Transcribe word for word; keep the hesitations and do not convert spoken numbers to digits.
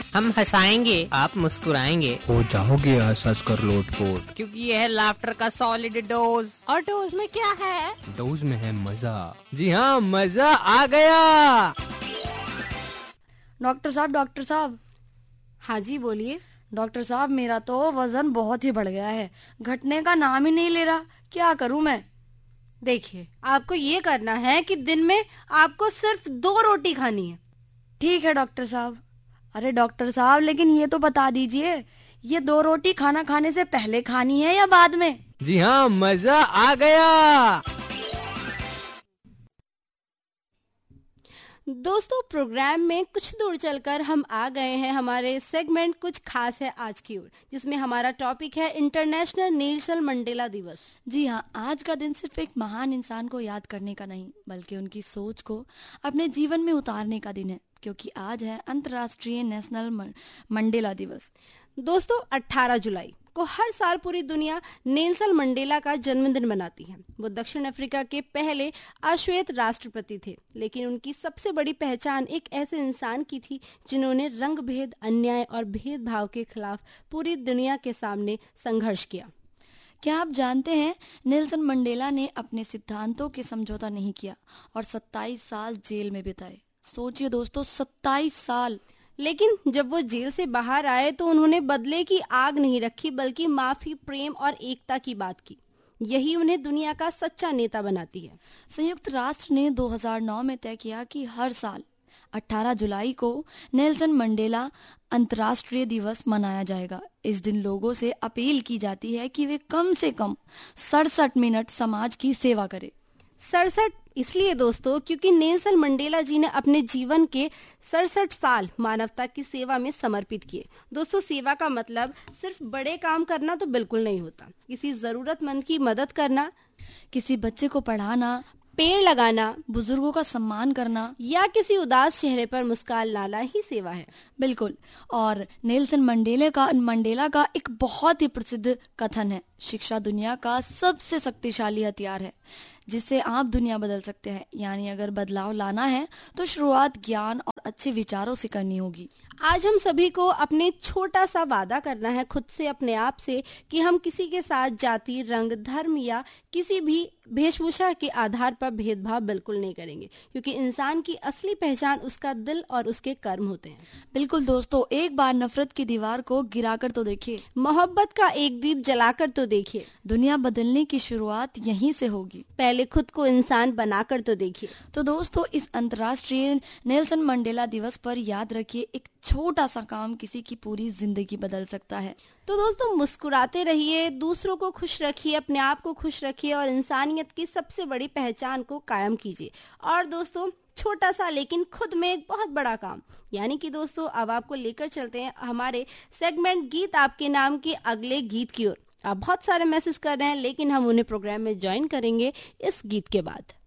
हम हंसाएंगे, आप मुस्कुराएंगे, हो जाओगे हंस हंस कर लोटपोट, क्योंकि यह है लाफ्टर का सॉलिड डोज। और डोज में क्या है? डोज में है मजा। जी हाँ, मजा आ गया। डॉक्टर साहब डॉक्टर साहब हाँ जी बोलिए। डॉक्टर साहब, मेरा तो वजन बहुत ही बढ़ गया है, घटने का नाम ही नहीं ले रहा, क्या करूं मैं? देखिए, आपको ये करना है कि दिन में आपको सिर्फ दो रोटी खानी है। ठीक है डॉक्टर साहब। अरे डॉक्टर साहब, लेकिन ये तो बता दीजिए, ये दो रोटी खाना खाने से पहले खानी है या बाद में? जी हाँ, मजा आ गया। दोस्तों, प्रोग्राम में कुछ दूर चलकर हम आ गए हैं हमारे सेगमेंट कुछ खास है आज की ओर, जिसमें हमारा टॉपिक है इंटरनेशनल नेल्सन मंडेला दिवस। जी हाँ, आज का दिन सिर्फ एक महान इंसान को याद करने का नहीं, बल्कि उनकी सोच को अपने जीवन में उतारने का दिन है, क्योंकि आज है अंतर्राष्ट्रीय नेशनल मंडेला दिवस। दोस्तों, अठारह जुलाई को हर साल पूरी दुनिया नेल्सन मंडेला का जन्मदिन मनाती है। वो दक्षिण अफ्रीका के पहले अश्वेत राष्ट्रपति थे, लेकिन उनकी सबसे बड़ी पहचान एक ऐसे इंसान की थी जिन्होंने रंग भेद, अन्याय और भेदभाव के खिलाफ पूरी दुनिया के सामने संघर्ष किया। क्या आप जानते हैं, नेल्सन मंडेला ने अपने सिद्धांतों के समझौता नहीं किया और सत्ताईस साल जेल में बिताए। सोचिए दोस्तों, सत्ताईस साल। लेकिन जब वो जेल से बाहर आए तो उन्होंने बदले की आग नहीं रखी, बल्कि माफी, प्रेम और एकता की बात की। यही उन्हें दुनिया का सच्चा नेता बनाती है। संयुक्त राष्ट्र ने दो हज़ार नौ में तय किया कि हर साल अठारह जुलाई को नेल्सन मंडेला अंतर्राष्ट्रीय दिवस मनाया जाएगा। इस दिन लोगों से अपील की जाती है कि वे कम से कम सड़सठ मिनट समाज की सेवा करें। सड़सठ इसलिए दोस्तों, क्योंकि नेल्सन मंडेला जी ने अपने जीवन के सड़सठ साल मानवता की सेवा में समर्पित किए। दोस्तों, सेवा का मतलब सिर्फ बड़े काम करना तो बिल्कुल नहीं होता। किसी जरूरतमंद की मदद करना, किसी बच्चे को पढ़ाना, पेड़ लगाना, बुजुर्गों का सम्मान करना या किसी उदास चेहरे पर मुस्कान लाना ही सेवा है। बिल्कुल। और नेल्सन मंडेला का मंडेला का एक बहुत ही प्रसिद्ध कथन है, शिक्षा दुनिया का सबसे शक्तिशाली हथियार है जिससे आप दुनिया बदल सकते हैं। यानी अगर बदलाव लाना है तो शुरुआत ज्ञान और अच्छे विचारों से करनी होगी। आज हम सभी को अपने छोटा सा वादा करना है खुद से, अपने आप से, कि हम किसी के साथ जाति, रंग, धर्म या किसी भी वेशभूषा के आधार पर भेदभाव बिल्कुल नहीं करेंगे, क्योंकि इंसान की असली पहचान उसका दिल और उसके कर्म होते हैं। बिल्कुल दोस्तों, एक बार नफरत की दीवार को गिराकर तो देखिए, मोहब्बत का एक दीप जलाकर तो देखिए। दुनिया बदलने की शुरुआत यहीं से होगी। पहले खुद को इंसान बनाकर तो देखिए। तो दोस्तों, इस अंतर्राष्ट्रीय नेल्सन मंडेला दिवस पर याद रखिए, एक छोटा सा काम किसी की पूरी जिंदगी बदल सकता है। तो दोस्तों, मुस्कुराते रहिए, दूसरों को खुश रखिए, अपने आप को खुश रखिए और इंसानियत की सबसे बड़ी पहचान को कायम कीजिए। और दोस्तों, छोटा सा लेकिन खुद में एक बहुत बड़ा काम, यानी कि दोस्तों अब आपको लेकर चलते हैं हमारे सेगमेंट गीत आपके नाम के अगले गीत की ओर। आप बहुत सारे मैसेज कर रहे हैं, लेकिन हम उन्हें प्रोग्राम में ज्वाइन करेंगे इस गीत के बाद।